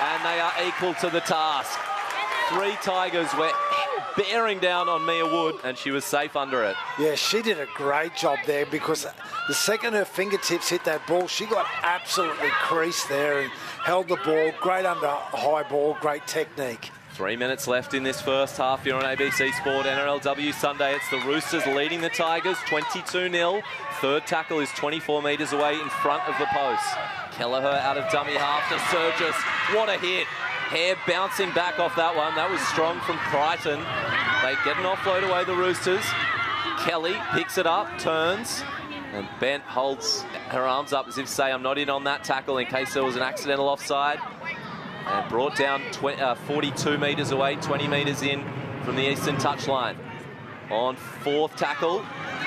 and they are equal to the task. 3 Tigers were bearing down on Mia Wood, and she was safe under it. Yeah, she did a great job there, because the second her fingertips hit that ball, she got absolutely creased there and held the ball. Great under high ball, great technique. 3 minutes left in this first half here on ABC Sport NRLW Sunday. It's the Roosters leading the Tigers 22-0. Third tackle is 24 metres away in front of the post. Kelleher out of dummy half to Surgis. What a hit. Hare bouncing back off that one. That was strong from Crichton. They get an offload away, the Roosters. Kelly picks it up, turns, and Bent holds her arms up as if to say, I'm not in on that tackle in case there was an accidental offside. And brought down 42 metres away, 20 metres in from the eastern touchline. On fourth tackle,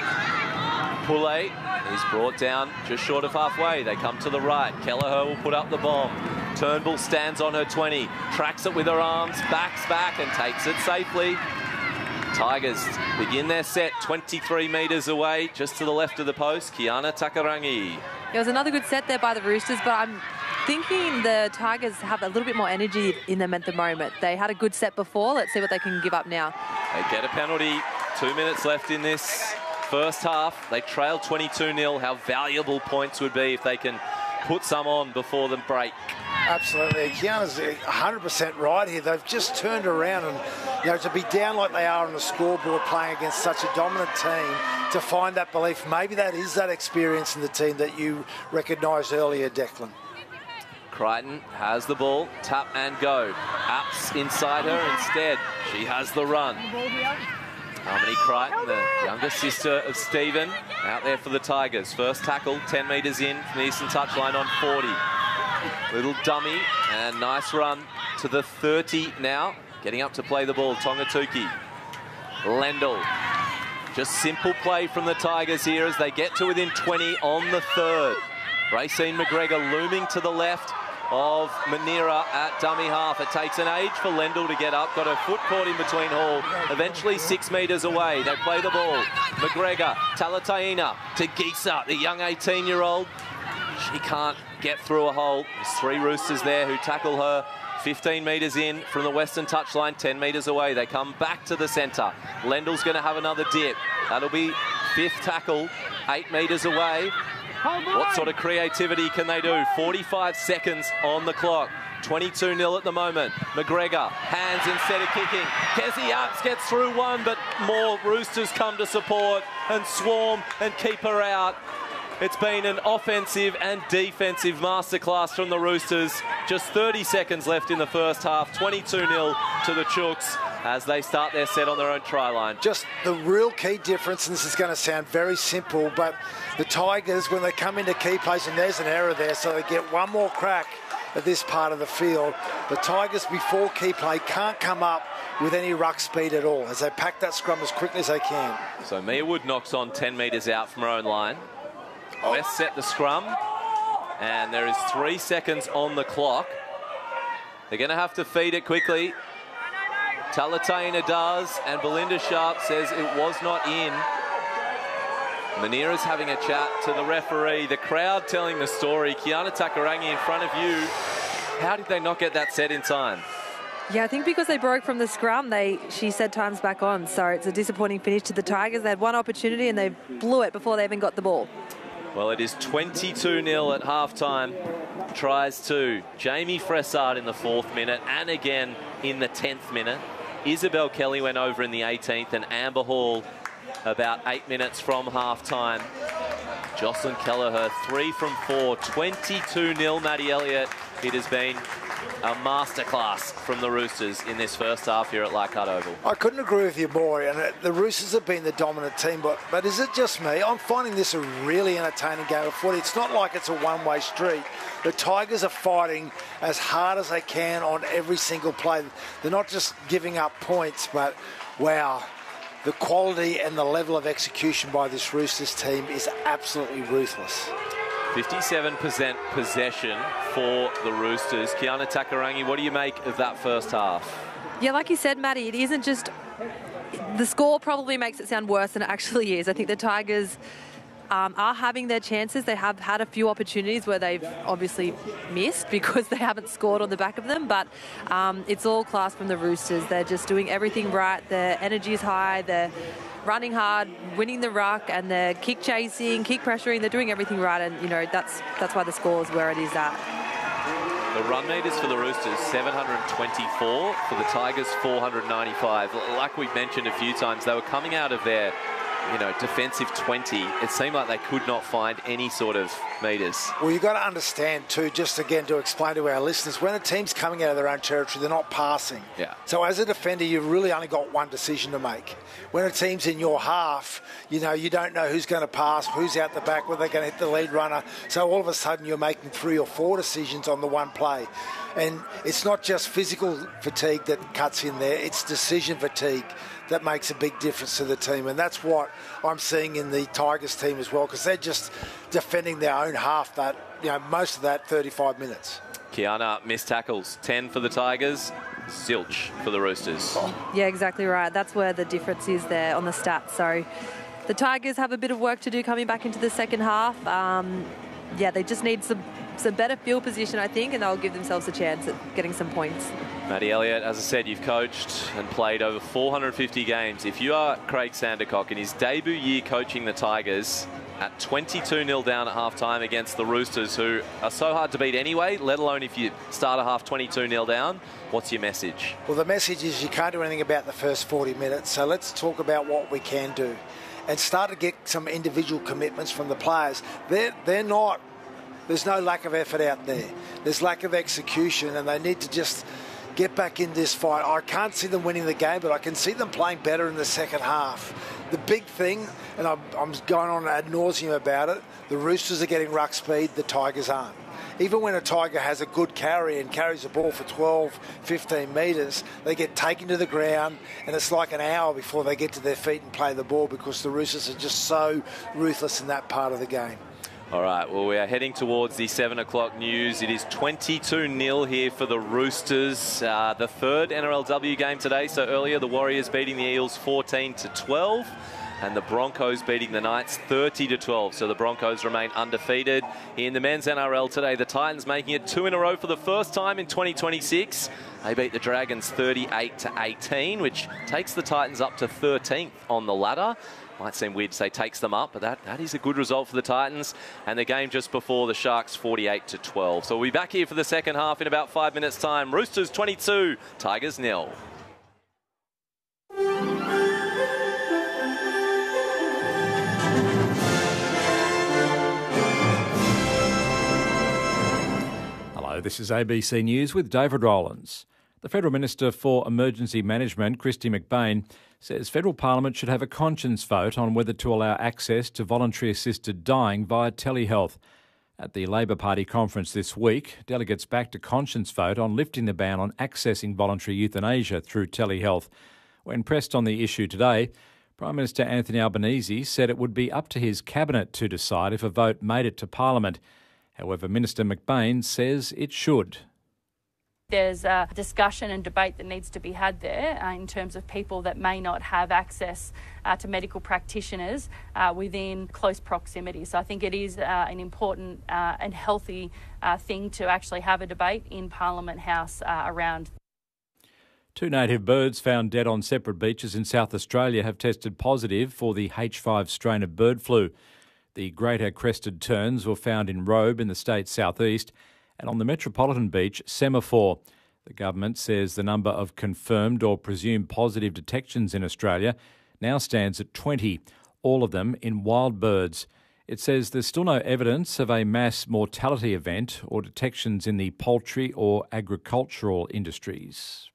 Poulet is brought down just short of halfway. They come to the right. Kelleher will put up the bomb. Turnbull stands on her 20, tracks it with her arms, backs back and takes it safely. Tigers begin their set 23 metres away, just to the left of the post. Kiana Takarangi. It was another good set there by the Roosters, but I'm thinking the Tigers have a little bit more energy in them at the moment. They had a good set before. Let's see what they can give up now. They get a penalty. 2 minutes left in this first half. They trail 22-0. How valuable points would be if they can put some on before the break. Absolutely. Kiana's 100% right here. They've just turned around, and to be down like they are on the scoreboard playing against such a dominant team, to find that belief, maybe that is that experience in the team that you recognised earlier, Declan. Crichton has the ball, tap and go. Apps inside her instead. She has the run. Harmony Crichton, the younger sister of Stephen, out there for the Tigers. First tackle, 10 metres in from the eastern touchline on 40. Little dummy and nice run to the 30 now. Getting up to play the ball, Tongatuki. Lendl. Just simple play from the Tigers here as they get to within 20 on the third. Racine McGregor looming to the left of Manira at dummy half. It takes an age for Lendl to get up. Got her foot caught in between Hall. Eventually 6 metres away. They play the ball. McGregor, Talataina to Gisa, the young 18-year-old. She can't get through a hole. There's 3 Roosters there who tackle her 15 metres in from the western touchline, 10 metres away. They come back to the centre. Lendl's going to have another dip. That'll be 5th tackle, 8 metres away. What sort of creativity can they do? 45 seconds on the clock. 22-0 at the moment. McGregor, hands instead of kicking. Kezzy Apps gets through one, but more Roosters come to support and swarm and keep her out. It's been an offensive and defensive masterclass from the Roosters. Just 30 seconds left in the first half. 22-0 to the Chooks as they start their set on their own try line. Just the real key difference, and this is going to sound very simple, but the Tigers, when they come into key place, and there's an error there, so they get one more crack at this part of the field. The Tigers, before key play, can't come up with any ruck speed at all as they pack that scrum as quickly as they can. So Mia Wood knocks on 10 metres out from her own line. West set the scrum, and there is 3 seconds on the clock. They're going to have to feed it quickly. Talataina does, and Belinda Sharp says it was not in. Manira's having a chat to the referee. The crowd telling the story. Kiana Takarangi in front of you. How did they not get that set in time? Yeah, I think because they broke from the scrum, she said time's back on. So it's a disappointing finish to the Tigers. They had one opportunity and they blew it before they even got the ball. Well, it is 22-0 at halftime. Tries to Jamie Fressard in the 4th minute and again in the 10th minute. Isabel Kelly went over in the 18th and Amber Hall about 8 minutes from halftime. Jocelyn Kelleher, 3 from 4, 22-0, Maddie Elliott. It has been a masterclass from the Roosters in this first half here at Leichhardt Oval. I couldn't agree with you more, and the Roosters have been the dominant team, but is it just me? I'm finding this a really entertaining game of footy. It's not like it's a one-way street. The Tigers are fighting as hard as they can on every single play. They're not just giving up points, but wow, the quality and the level of execution by this Roosters team is absolutely ruthless. 57% possession for the Roosters. Kiana Takarangi, what do you make of that first half? Yeah, like you said, Maddie, it isn't just... The score probably makes it sound worse than it actually is. I think the Tigers are having their chances. They have had a few opportunities where they've obviously missed because they haven't scored on the back of them, but it's all class from the Roosters. They're just doing everything right. Their energy is high. They're running hard, winning the ruck, and they're kick chasing, kick pressuring. They're doing everything right, and that's why the score is where it is at. The run meters for the Roosters, 724. For the Tigers, 495. Like we've mentioned a few times, they were coming out of their defensive 20. It seemed like they could not find any sort of meters. Well, you've got to understand too, just again to explain to our listeners, when a team's coming out of their own territory, they're not passing. Yeah. So as a defender, you've really only got one decision to make. When a team's in your half, you don't know who's going to pass, who's out the back, whether they're going to hit the lead runner. So all of a sudden, you're making 3 or 4 decisions on the one play. And it's not just physical fatigue that cuts in there, it's decision fatigue that makes a big difference to the team. And that's what I'm seeing in the Tigers team as well, because they're just defending their own half that, most of that 35 minutes. Kiana missed tackles, 10 for the Tigers, zilch for the Roosters. Yeah, exactly right. That's where the difference is there on the stats. So the Tigers have a bit of work to do coming back into the second half. They just need some better field position, I think, and they'll give themselves a chance at getting some points. Matty Elliott, as I said, you've coached and played over 450 games. If you are Craig Sandercock in his debut year coaching the Tigers at 22-0 down at half-time against the Roosters, who are so hard to beat anyway, let alone if you start a half 22-0 down, what's your message? Well, the message is you can't do anything about the first 40 minutes, so let's talk about what we can do and start to get some individual commitments from the players. They're not... There's no lack of effort out there. There's lack of execution, and they need to just get back in this fight. I can't see them winning the game, but I can see them playing better in the second half. The big thing, and I'm going on ad nauseum about it, the Roosters are getting ruck speed, the Tigers aren't. Even when a Tiger has a good carry and carries the ball for 12, 15 metres, they get taken to the ground, and it's like an hour before they get to their feet and play the ball, because the Roosters are just so ruthless in that part of the game. All right, well, we are heading towards the 7 o'clock news. It is 22-0 here for the Roosters. The third NRLW game today. So earlier, the Warriors beating the Eels 14-12. And the Broncos beating the Knights 30-12. So the Broncos remain undefeated. In the men's NRL today, the Titans making it 2 in a row for the first time in 2026. They beat the Dragons 38-18, which takes the Titans up to 13th on the ladder. Might seem weird to say takes them up, but that is a good result for the Titans. And the game just before, the Sharks 48-12. So we'll be back here for the second half in about 5 minutes' time. Roosters 22, Tigers 0. Hello, this is ABC News with David Rowlands. The Federal Minister for Emergency Management, Kristy McBain, says Federal Parliament should have a conscience vote on whether to allow access to voluntary assisted dying via telehealth. At the Labor Party conference this week, delegates backed a conscience vote on lifting the ban on accessing voluntary euthanasia through telehealth. When pressed on the issue today, Prime Minister Anthony Albanese said it would be up to his cabinet to decide if a vote made it to Parliament. However, Minister McBain says it should. There's a discussion and debate that needs to be had there in terms of people that may not have access to medical practitioners within close proximity. So I think it is an important and healthy thing to actually have a debate in Parliament House around. 2 native birds found dead on separate beaches in South Australia have tested positive for the H5 strain of bird flu. The greater crested terns were found in Robe in the state's southeast, and on the metropolitan beach, Semaphore. The government says the number of confirmed or presumed positive detections in Australia now stands at 20, all of them in wild birds. It says there's still no evidence of a mass mortality event or detections in the poultry or agricultural industries.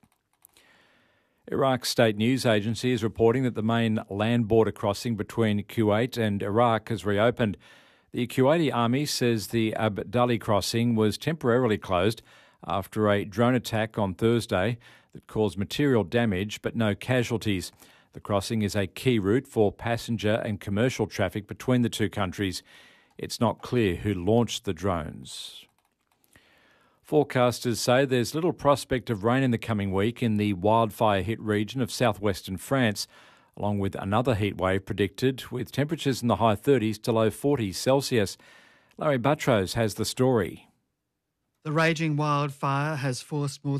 Iraq's state news agency is reporting that the main land border crossing between Kuwait and Iraq has reopened. The Kuwaiti army says the Abdali crossing was temporarily closed after a drone attack on Thursday that caused material damage but no casualties. The crossing is a key route for passenger and commercial traffic between the two countries. It's not clear who launched the drones. Forecasters say there's little prospect of rain in the coming week in the wildfire-hit region of southwestern France. along with another heat wave predicted with temperatures in the high 30s to low 40s Celsius. Larry Buttrose has the story. The raging wildfire has forced more